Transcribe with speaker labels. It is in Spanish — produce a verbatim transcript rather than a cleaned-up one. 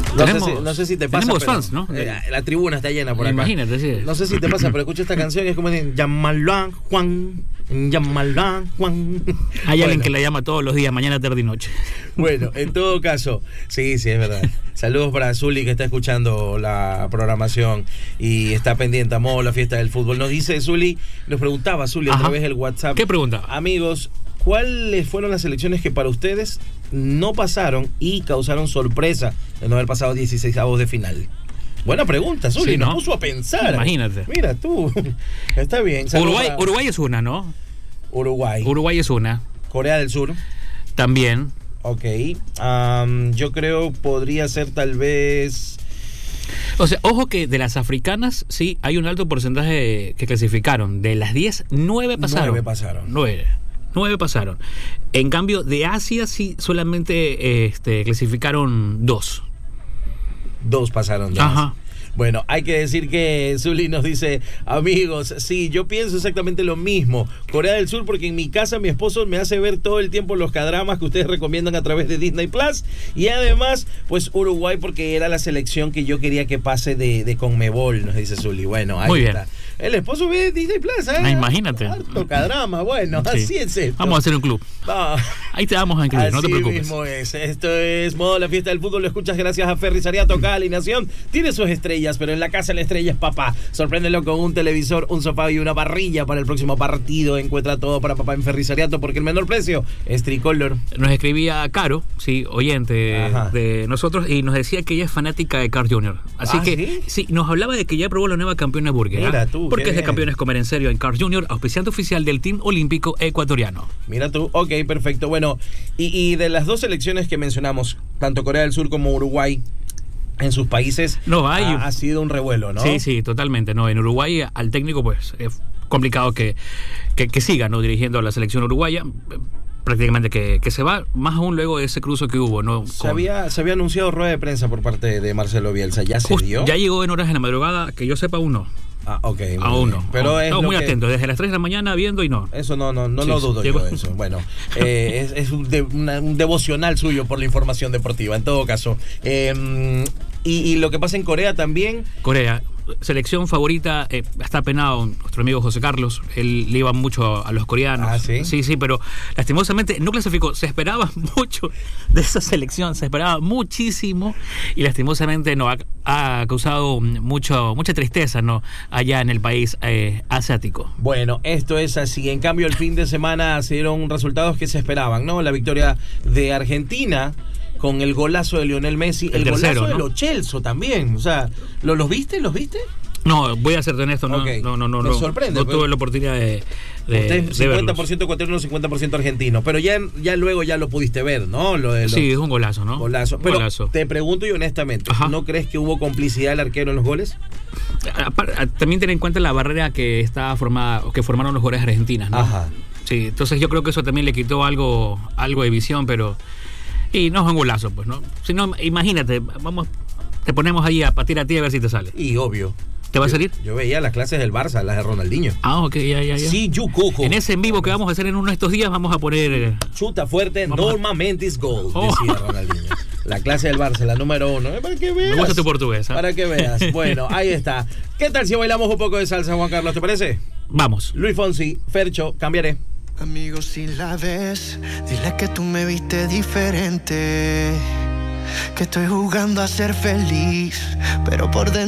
Speaker 1: No,
Speaker 2: tenemos,
Speaker 1: sé si, no sé si te pasa.
Speaker 2: tenemos
Speaker 1: pero,
Speaker 2: fans, ¿no?
Speaker 1: Eh, la tribuna está llena por acá.
Speaker 2: Imagínate, sí.
Speaker 1: No sé si te pasa, pero escucha esta canción y es como dicen, llámalo Juan, llámalo Juan.
Speaker 2: Hay
Speaker 1: Bueno.
Speaker 2: alguien que la llama todos los días, mañana, tarde y noche.
Speaker 1: Bueno, en todo caso, sí, sí, es verdad. Saludos para Zuli, que está escuchando la programación y está pendiente, amó la fiesta del fútbol. Nos dice Zuli, nos preguntaba Zuli a
Speaker 2: Ajá.
Speaker 1: través del WhatsApp.
Speaker 2: ¿Qué pregunta?
Speaker 1: Amigos, ¿cuáles fueron las selecciones que para ustedes no pasaron y causaron sorpresa de no haber pasado dieciseisavos de final? Buena pregunta, Zuli,
Speaker 2: Sí,
Speaker 1: nos
Speaker 2: ¿no?
Speaker 1: puso a pensar.
Speaker 2: Imagínate.
Speaker 1: Mira tú, está bien. Saludos
Speaker 2: Uruguay,
Speaker 1: para
Speaker 2: Uruguay es una, ¿no?
Speaker 1: Uruguay.
Speaker 2: Uruguay es una.
Speaker 1: Corea del Sur.
Speaker 2: También.
Speaker 1: Ok. Um, yo creo podría ser tal vez...
Speaker 2: O sea, ojo que de las africanas, sí, hay un alto porcentaje que clasificaron. De las diez, nueve pasaron.
Speaker 1: Nueve pasaron.
Speaker 2: Nueve. Nueve pasaron. En cambio, de Asia, sí, solamente este, clasificaron dos.
Speaker 1: Dos pasaron ya.
Speaker 2: Ajá.
Speaker 1: Bueno, hay que decir que Zuli nos dice, amigos, sí, yo pienso exactamente lo mismo. Corea del Sur, porque en mi casa mi esposo me hace ver todo el tiempo los cadramas que ustedes recomiendan a través de Disney Plus. Y además, pues Uruguay, porque era la selección que yo quería que pase de, de Conmebol, nos dice Zuli. Bueno, ahí
Speaker 2: Muy bien.
Speaker 1: está. El esposo ve Disney Plus, ¿eh?
Speaker 2: Ah, imagínate.
Speaker 1: Harto cadrama, bueno,
Speaker 2: Sí.
Speaker 1: así es esto.
Speaker 2: Vamos a hacer un club.
Speaker 1: Va.
Speaker 2: Ahí te vamos a incluir,
Speaker 1: Así
Speaker 2: no te preocupes.
Speaker 1: mismo es. Esto es Modo La Fiesta del Fútbol. Lo escuchas gracias a Ferry Sariato. Cada alineación tiene sus estrellas, pero en la casa la estrella es papá. Sorpréndelo con un televisor, un sofá y una parrilla para el próximo partido. Encuentra todo para papá en Ferry Sariato, porque el menor precio es Tricolor.
Speaker 2: Nos escribía Caro, sí, oyente
Speaker 1: Ajá.
Speaker 2: de nosotros, y nos decía que ella es fanática de Carl junior Así
Speaker 1: ¿Ah,
Speaker 2: que
Speaker 1: sí?
Speaker 2: sí, nos hablaba de que ya probó la nueva campeona burger.
Speaker 1: Mira
Speaker 2: ¿ah?
Speaker 1: tú,
Speaker 2: Porque
Speaker 1: qué
Speaker 2: es de
Speaker 1: bien.
Speaker 2: Campeones Comer en Serio en Carl junior, auspiciante oficial del Team Olímpico Ecuatoriano.
Speaker 1: Mira tú, ok, perfecto. Bueno, y, y de las dos selecciones que mencionamos, tanto Corea del Sur como Uruguay, en sus países
Speaker 2: No, hay-
Speaker 1: ha, ha sido un revuelo, ¿no?
Speaker 2: Sí, sí, totalmente. No, en Uruguay al técnico pues es complicado que, que, que siga, ¿no? Dirigiendo a la selección uruguaya. eh, Prácticamente que, que se va, más aún luego de ese cruce que hubo, ¿no?
Speaker 1: Se
Speaker 2: Con-
Speaker 1: había, se había anunciado rueda de prensa por parte de Marcelo Bielsa. ¿Ya se
Speaker 2: Just-
Speaker 1: dio?
Speaker 2: ya llegó en horas de la madrugada, que yo sepa aún no.
Speaker 1: Ah, ok. muy
Speaker 2: Aún
Speaker 1: bien.
Speaker 2: no.
Speaker 1: Pero
Speaker 2: Aún-
Speaker 1: es
Speaker 2: Estamos
Speaker 1: lo
Speaker 2: muy
Speaker 1: que-
Speaker 2: atentos, desde las tres de la mañana viendo y no.
Speaker 1: Eso no, no, no
Speaker 2: Sí,
Speaker 1: lo
Speaker 2: sí,
Speaker 1: dudo
Speaker 2: llegó.
Speaker 1: yo eso. Bueno, eh, es, es un, de- una- un devocional suyo por la información deportiva, en todo caso. Eh, y, y lo que pasa en Corea también.
Speaker 2: Corea, selección favorita, eh, está penado nuestro amigo José Carlos, él le iba mucho a los coreanos.
Speaker 1: Ah, ¿sí?
Speaker 2: Sí, sí, pero lastimosamente no clasificó, se esperaba mucho de esa selección, se esperaba muchísimo y lastimosamente no, ha, ha causado mucho, mucha tristeza, ¿no? Allá en el país eh, asiático.
Speaker 1: Bueno, esto es así. En cambio, el fin de semana se dieron resultados que se esperaban, ¿no? La victoria de Argentina con el golazo de Lionel Messi, el,
Speaker 2: El tercero,
Speaker 1: golazo de
Speaker 2: ¿no?
Speaker 1: Lo Celso también. O sea, ¿lo- ¿los viste? ¿Los viste?
Speaker 2: No, voy a serte honesto, no,
Speaker 1: Ok.
Speaker 2: no, no, no,
Speaker 1: Me
Speaker 2: no,
Speaker 1: sorprende,
Speaker 2: no
Speaker 1: pues.
Speaker 2: tuve la oportunidad de, de,
Speaker 1: Usted
Speaker 2: de
Speaker 1: cincuenta por
Speaker 2: verlos.
Speaker 1: ciento ecuatoriano, cincuenta por ciento argentino. Pero ya, ya luego ya lo pudiste ver, ¿no? Lo de los
Speaker 2: Sí, es un golazo, ¿no?
Speaker 1: golazos.
Speaker 2: Un
Speaker 1: Pero
Speaker 2: golazo.
Speaker 1: te pregunto y honestamente,
Speaker 2: Ajá.
Speaker 1: ¿no crees que hubo complicidad del arquero en los goles?
Speaker 2: Apar- También ten en cuenta la barrera que está formada, que formaron los jugadores argentinas, ¿no?
Speaker 1: Ajá.
Speaker 2: Sí, entonces yo creo que eso también le quitó algo, algo de visión, pero y no es un golazo, pues, ¿no? Si no, imagínate, vamos, te ponemos ahí a patir a ti a ver si te sale.
Speaker 1: Y obvio.
Speaker 2: ¿Te va a
Speaker 1: Yo-
Speaker 2: salir?
Speaker 1: Yo veía las clases del Barça, las de Ronaldinho.
Speaker 2: Ah, ok, ya, ya, ya.
Speaker 1: Sí, Yucujo.
Speaker 2: En ese en vivo que vamos a hacer en uno de estos días vamos a poner eh,
Speaker 1: Chuta fuerte,
Speaker 2: Vamos a-
Speaker 1: normalmente es gol,
Speaker 2: Oh.
Speaker 1: decía Ronaldinho. La clase del Barça, la número uno. Eh, Para que veas.
Speaker 2: me gusta tu portugués, ¿ah?
Speaker 1: Para que veas. Bueno, ahí está. ¿Qué tal si bailamos un poco de salsa, Juan Carlos? ¿Te parece?
Speaker 2: Vamos.
Speaker 1: Luis Fonsi, Fercho, cambiaré.
Speaker 3: Amigo, si la ves, dile que tú me viste diferente, que estoy jugando a ser feliz, pero por dentro